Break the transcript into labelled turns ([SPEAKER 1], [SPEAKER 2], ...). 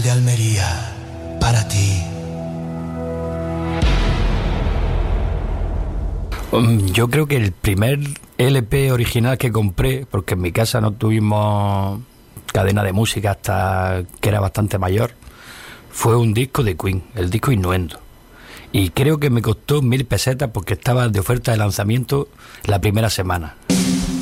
[SPEAKER 1] De Almería, para ti.
[SPEAKER 2] Yo creo que el primer LP original que compré, porque en mi casa no tuvimos cadena de música hasta que era bastante mayor, fue un disco de Queen, el disco Innuendo. Y creo que me costó 1.000 pesetas porque estaba de oferta de lanzamiento la primera semana.